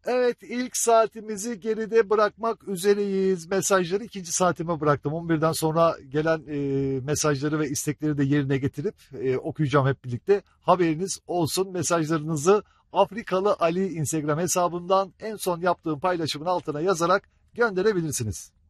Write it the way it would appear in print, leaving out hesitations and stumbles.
Evet, ilk saatimizi geride bırakmak üzereyiz. Mesajları ikinci saatime bıraktım. 11'den sonra gelen mesajları ve istekleri de yerine getirip okuyacağım hep birlikte. Haberiniz olsun. Mesajlarınızı Afrikalı Ali Instagram hesabından en son yaptığım paylaşımın altına yazarak gönderebilirsiniz.